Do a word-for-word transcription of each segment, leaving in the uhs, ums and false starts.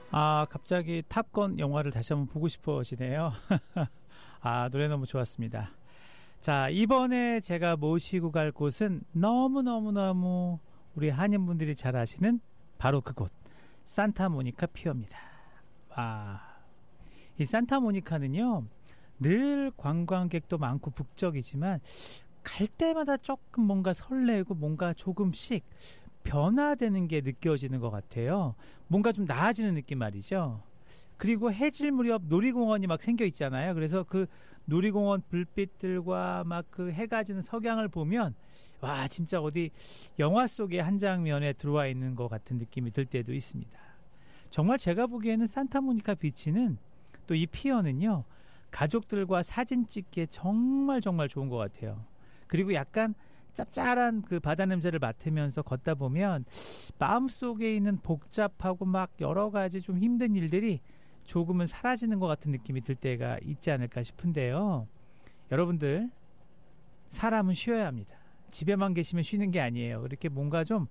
아, 갑자기 탑건 영화를 다시 한번 보고 싶어지네요. 아, 노래 너무 좋았습니다. 자, 이번에 제가 모시고 갈 곳은 너무너무너무 우리 한인분들이 잘 아시는 바로 그곳, 산타모니카 피어입니다. 와, 이 산타모니카는요, 늘 관광객도 많고 북적이지만 갈 때마다 조금 뭔가 설레고 뭔가 조금씩 변화되는 게 느껴지는 것 같아요. 뭔가 좀 나아지는 느낌 말이죠. 그리고 해질 무렵 놀이공원이 막 생겨 있잖아요. 그래서 그 놀이공원 불빛들과 막 그 해가 지는 석양을 보면 와, 진짜 어디 영화 속의 한 장면에 들어와 있는 것 같은 느낌이 들 때도 있습니다. 정말 제가 보기에는 산타모니카 비치는, 또 이 피어는요, 가족들과 사진 찍기에 정말 정말 좋은 것 같아요. 그리고 약간 짭짤한 그 바다 냄새를 맡으면서 걷다 보면 마음속에 있는 복잡하고 막 여러 가지 좀 힘든 일들이 조금은 사라지는 것 같은 느낌이 들 때가 있지 않을까 싶은데요. 여러분들, 사람은 쉬어야 합니다. 집에만 계시면 쉬는 게 아니에요. 이렇게 뭔가 좀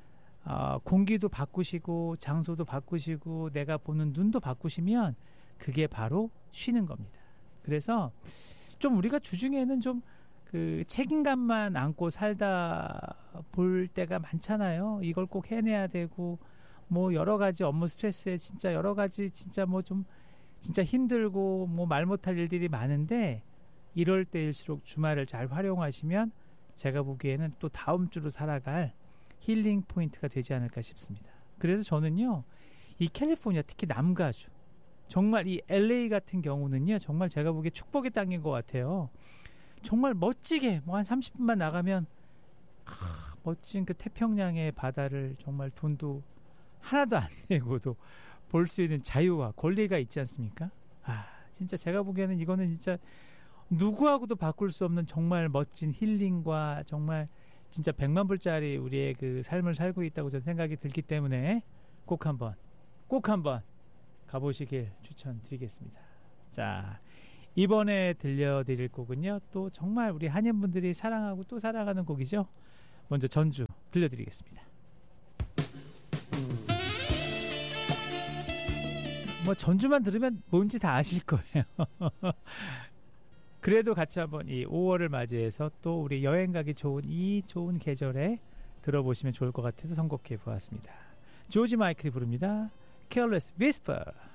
어, 공기도 바꾸시고 장소도 바꾸시고 내가 보는 눈도 바꾸시면 그게 바로 쉬는 겁니다. 그래서 좀 우리가 주중에는 좀 그 책임감만 안고 살다 볼 때가 많잖아요. 이걸 꼭 해내야 되고 뭐 여러 가지 업무 스트레스에 진짜 여러 가지 진짜 뭐 좀 진짜 힘들고 뭐 말 못할 일들이 많은데, 이럴 때일수록 주말을 잘 활용하시면 제가 보기에는 또 다음 주로 살아갈 힐링 포인트가 되지 않을까 싶습니다. 그래서 저는요, 이 캘리포니아, 특히 남가주, 정말 이 엘에이 같은 경우는요, 정말 제가 보기에 축복의 땅인 것 같아요. 정말 멋지게 뭐 한 삼십 분만 나가면 하, 멋진 그 태평양의 바다를 정말 돈도 하나도 안 내고도 볼 수 있는 자유와 권리가 있지 않습니까? 아, 진짜 제가 보기에는 이거는 진짜 누구하고도 바꿀 수 없는 정말 멋진 힐링과 정말 진짜 백만 불짜리 우리의 그 삶을 살고 있다고 저는 생각이 들기 때문에 꼭 한번 꼭 한번 가보시길 추천드리겠습니다. 자, 이번에 들려드릴 곡은요, 또 정말 우리 한인분들이 사랑하고 또 사랑하는 곡이죠. 먼저 전주 들려드리겠습니다. 뭐 전주만 들으면 뭔지 다 아실 거예요. 그래도 같이 한번 이 오월을 맞이해서 또 우리 여행 가기 좋은 이 좋은 계절에 들어보시면 좋을 것 같아서 선곡해 보았습니다. 조지 마이클이 부릅니다. Careless Whisper.